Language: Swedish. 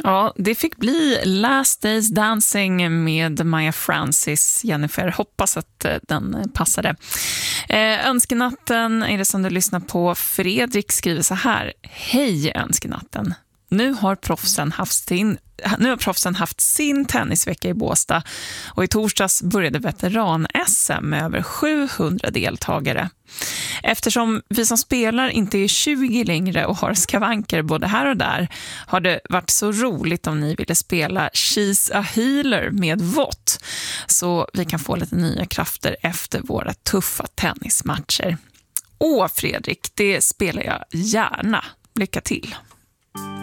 Ja, det fick bli Last Days Dancing med Maya Francis. Jennifer, hoppas att den passade. Önskenatten är det som du lyssnar på. Fredrik skriver så här: hej Önskenatten. Nu har proffsen haft sin tennisvecka i Båstad och i torsdags började veteran-SM med över 700 deltagare. Eftersom vi som spelar inte är 20 längre och har skavanker både här och där har det varit så roligt om ni ville spela She's a Healer med Vott så vi kan få lite nya krafter efter våra tuffa tennismatcher. Fredrik, det spelar jag gärna. Lycka till!